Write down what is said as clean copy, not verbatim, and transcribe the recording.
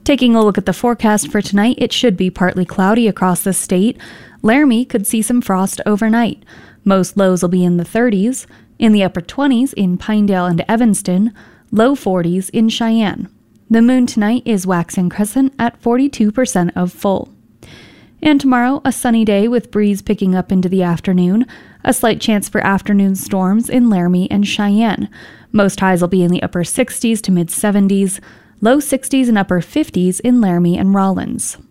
Taking a look at the forecast for tonight, it should be partly cloudy across the state. Laramie could see some frost overnight. Most lows will be in the 30s, in the upper 20s in Pinedale and Evanston, low 40s in Cheyenne. The moon tonight is waxing crescent at 42% of full. And tomorrow, a sunny day with breeze picking up into the afternoon. A slight chance for afternoon storms in Laramie and Cheyenne. Most highs will be in the upper 60s to mid 70s, low 60s and upper 50s in Laramie and Rawlins.